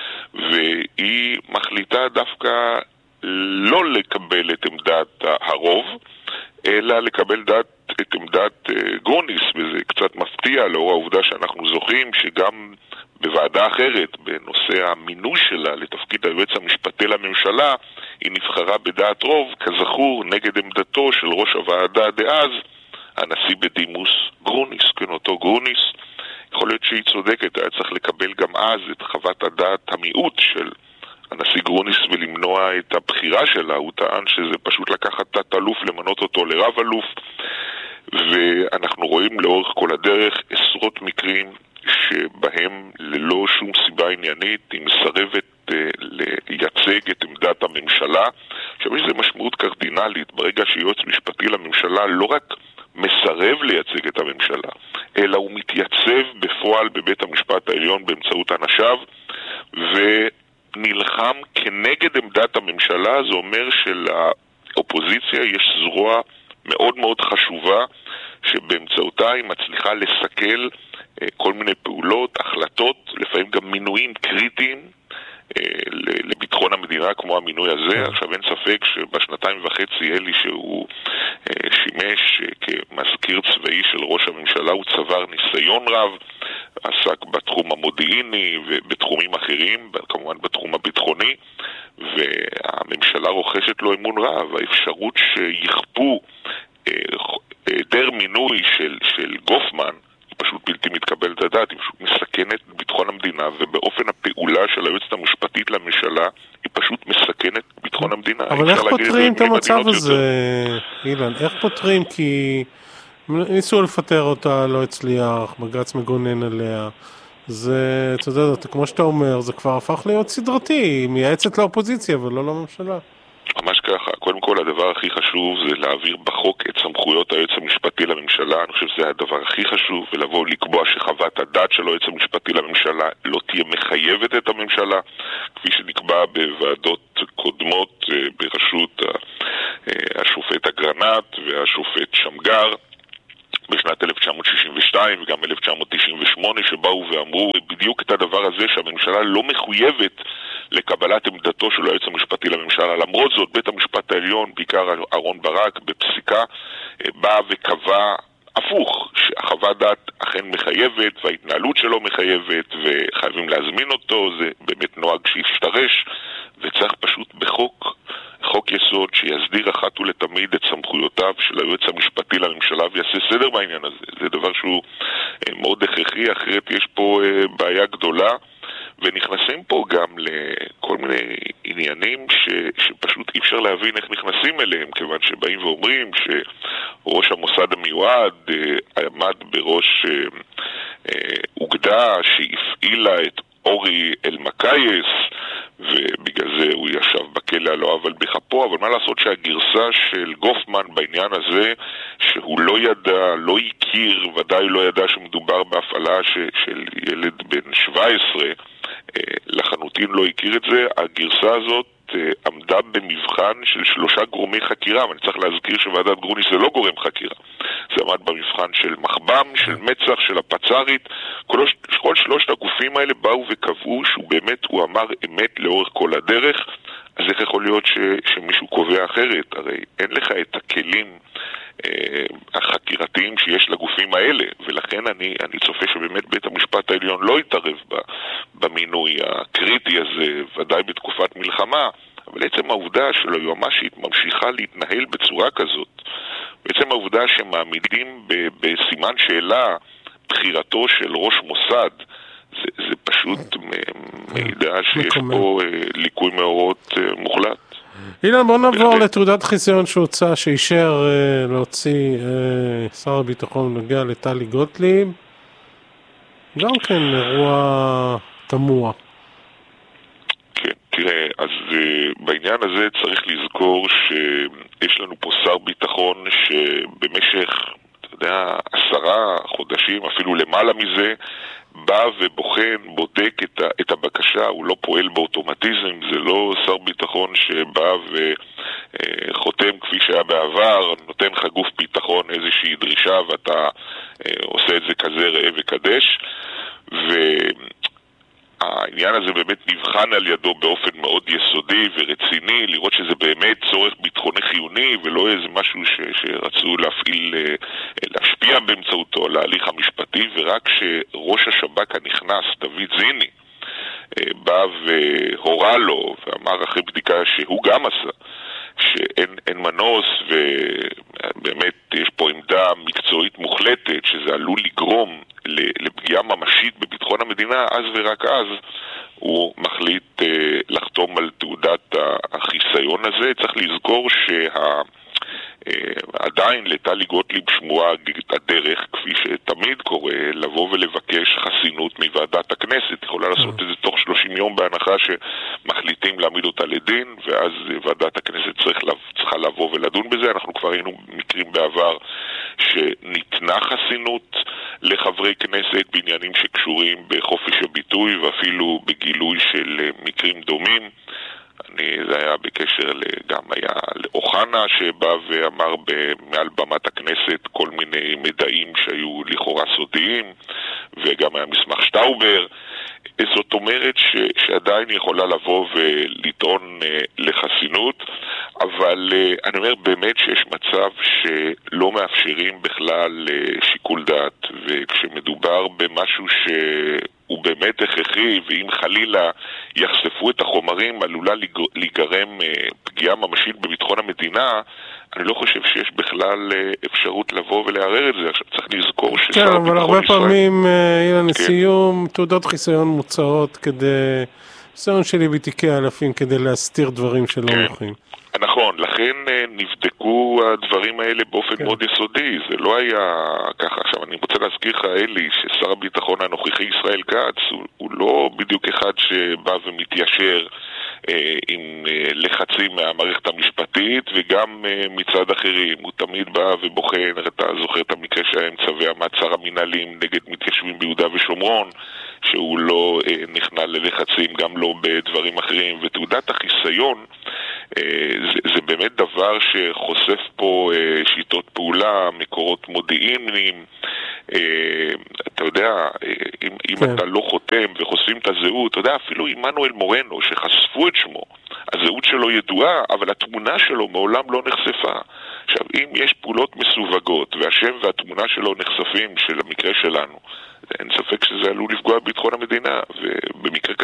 והיא מחליטה דווקא לא לקבל את עמדת הרוב, אלא לקבל דעת, את עמדת גרוניס, וזה קצת מפתיע לאור העובדה שאנחנו זוכרים שגם בוועדה אחרת, בנושא המינוי שלה לתפקיד היועץ המשפטי לממשלה, היא נבחרה בדעת רוב, כזכור, נגד עמדתו של ראש הוועדה דאז, הנשיא בדימוס גרוניס. כן, אותו גרוניס, יכול להיות שהיא צודקת, היה צריך לקבל גם אז את חוות הדעת המיעוט של הנשיא גרוניס ולמנוע את הבחירה שלה. הוא טען שזה פשוט לקחת תת אלוף, למנות אותו לרב אלוף, ואנחנו רואים לאורך כל הדרך עשרות מקרים שבהם ללא שום סיבה עניינית היא מסרבת uh, לייצג את עמדת הממשלה. עכשיו יש לזה משמעות קרדינלית, ברגע שיועץ משפטי לממשלה לא רק מסרב לייצג את הממשלה, אלא הוא מתייצב בפועל בבית המשפט העליון באמצעות אנשיו ונלחם כנגד עמדת הממשלה. זה אומר שלאופוזיציה יש זרוע מאוד מאוד חשובה שבאמצעותה היא מצליחה לסכל כל מיני פעולות, החלטות, לפעמים גם מינויים קריטיים לביטחון המדינה כמו המינוי הזה. עכשיו אין ספק שבשנתיים וחצי אלי שהוא שימש כמזכיר צבאי של ראש הממשלה הוא צבר ניסיון רב, עסק בתחום המודיעיני ובתחומים אחרים, כמובן בתחום הביטחוני, והממשלה רוכשת לו אמון רב. האפשרות שיכפו היעדר מינוי של, של גופמן פשוט בלתי מתקבל את הדעת, היא פשוט מסכנת את ביטחון המדינה, ובאופן הפעולה של היועצת המשפטית לממשלה היא פשוט מסכנת את ביטחון המדינה. אבל איך פותרים את המצב הזה, אילן? איך פותרים? כי ניסו לפטר אותה, לא הצליח, בג"ץ מגונן עליה. זה, אתה יודע, כמו שאתה אומר, זה כבר הפך להיות סדרתי, היא מייעצת לאופוזיציה ולא לממשלה. ממש ככה. קודם כל, הדבר הכי חשוב זה להעביר בחוק את סמכויות היועץ המשפטי לממשלה. אני חושב שזה הדבר הכי חשוב, ולבוא לקבוע שחוות הדעת של היועץ המשפטי לממשלה לא תהיה מחייבת את הממשלה, כפי שנקבע בוועדות קודמות בראשות השופט אגרנט והשופט שמגר בשנת אלף תשע מאות שישים ושתיים וגם אלף תשע מאות תשעים ושמונה, שבאו ואמרו בדיוק את הדבר הזה, שהממשלה לא מחויבת לקבלת עמדתו של היועץ המשפטי לממשלה. למרות זאת, בית המשפט העליון, בעיקר אהרון ברק, בפסיקה, בא וקבע הפוך, שהחוות דעת אכן מחייבת וההתנהלות שלו מחייבת וחייבים להזמין אותו. זה באמת נוהג שישתרש, וצריך פשוט בחוק, חוק יסוד שיסדיר אחת ולתמיד את סמכויותיו של היועץ המשפטי לממשלה ויעשה סדר בעניין הזה. זה דבר שהוא מאוד הכרחי, אחרת יש פה בעיה גדולה, ונכנסים פה גם לכל מיני עניינים ש, שפשוט אי אפשר להבין איך נכנסים אליהם, כיוון שבאים ואומרים שראש המוסד המיועד עמד בראש אוגדה שהפעילה את אורי אלמקייס, ובגלל זה הוא ישב בכלא על לא עוול בכפו. אבל מה לעשות שהגרסה של גופמן בעניין הזה, שהוא לא ידע, לא הכיר, ודאי לא ידע שמדובר בהפעלה ש, של ילד בן שבע עשרה, לחנותין לא הכיר את זה. הגרסה הזאת עמדה במבחן של שלושה גורמי חקירה, ואני צריך להזכיר שוועדת גרוניס זה לא גורם חקירה, זה עמד במבחן של מחב"ם, של מצח, של הפצרית, כל, כל שלושת הגופים האלה באו וקבעו שהוא באמת, הוא אמר אמת לאורך כל הדרך. אז איך יכול להיות ש, שמישהו קובע אחרת? הרי אין לך את הכלים אה, החקירתיים שיש לגופים האלה, ולכן אני, אני צופה שבאמת בית המשפט העליון לא יתערב ב, במינוי הקריטי הזה, ודאי בתקופת מלחמה, אבל עצם העובדה שלא יועמ"שית ממשיכה להתנהל בצורה כזאת, בעצם העובדה שמעמידים ב, בסימן שאלה בחירתו של ראש מוסד, זה, זה פשוט מידע שיש פה ליקוי מאורות מוחלט. אילן, בוא נעבור לתעודת חיסיון שהוצא, שאישר להוציא שר הביטחון נוגע לטלי גוטליב. גם כן אירוע תמוה. כן, תראה, אז בעניין הזה צריך לזכור שיש לנו פה שר ביטחון שבמשך, אתה יודע, עשרה חודשים, אפילו למעלה מזה, בא ובוחן, בודק את, ה, את הבקשה, הוא לא פועל באוטומטיזם, זה לא שר ביטחון שבא וחותם כפי שהיה בעבר, נותן לך גוף ביטחון איזושהי דרישה ואתה אה, עושה את זה כזה ראה וקדש, והעניין הזה באמת נבחן על ידו באופן מאוד יסודי ורציני, לראות שזה באמת צורך ביטחוני חיוני ולא איזה משהו ש, שרצו להפעיל, להשפיע באמצעותו להליך המשפטי, ורק שראש השב"כ הנכנס, דוד זיני, בא והורה לו ואמר אחרי בדיקה שהוא גם עשה שאין אין מנוס, ובאמת יש פה עמדה מקצועית מוחלטת שזה עלול לגרום לפגיעה ממשית בביטחון המדינה, אז ורק אז הוא מחליט אה, לחתום על תעודת החיסיון הזה. צריך לזכור שה... עדיין לטלי גוטליב שמועה הדרך, כפי שתמיד קורה, לבוא ולבקש חסינות מוועדת הכנסת. יכולה לעשות את זה תוך שלושים יום בהנחה שמחליטים להעמיד אותה לדין, ואז ועדת הכנסת צריך, צריכה לבוא ולדון בזה. אנחנו כבר היינו מקרים בעבר שניתנה חסינות לחברי כנסת בעניינים שקשורים בחופש הביטוי ואפילו בגילוי של מקרים דומים. אני, זה היה בקשר גם היה לאוחנה שבא ואמר מעל במת הכנסת כל מיני מדעים שהיו לכאורה סודיים, וגם היה מסמך שטאובר. זאת אומרת ש, שעדיין יכולה לבוא ולטעון לחסינות, אבל אני אומר באמת שיש מצב שלא מאפשרים בכלל שיקול דעת, וכשמדובר במשהו שהוא באמת הכרחי, ואם חלילה יחשפו את החומרים עלולה להיגרם פגיעה ממשית בביטחון המדינה, אני לא חושב שיש בכלל אפשרות לבוא ולערער את זה. עכשיו צריך לזכור ששר כן, אבל הרבה פעמים, אילן, כן. לסיום, תעודות חיסיון מוצאות כדי, חיסיון שלי בתיקי אלפים, כדי להסתיר דברים שלא כן. נוחים. נכון, לכן נבדקו הדברים האלה באופן כן. מאוד יסודי, זה לא היה ככה. עכשיו אני רוצה להזכיר לך, אלי, ששר הביטחון הנוכחי ישראל כץ הוא, הוא לא בדיוק אחד שבא ומתיישר אה, עם אה, לחצים מהמערכת המשפטית וגם אה, מצד אחרים. הוא תמיד בא ובוחן, אתה זוכר את המקרה שהיה עם צווי המעצר המנהליים נגד מתיישבים ביהודה ושומרון, שהוא לא אה, נכנע ללחצים, גם לא בדברים אחרים. ותעודת החיסיון זה, זה באמת דבר שחושף פה שיטות פעולה, מקורות מודיעיניים. אתה יודע, אם, אם כן. אתה לא חותם וחושפים את הזהות, אתה יודע, אפילו עמנואל מורנו שחשפו את שמו, הזהות שלו ידועה, אבל התמונה שלו מעולם לא נחשפה. עכשיו, אם יש פעולות מסווגות והשם והתמונה שלו נחשפים, של המקרה שלנו, אין ספק שזה עלול לפגוע בביטחון המדינה, ובמקרה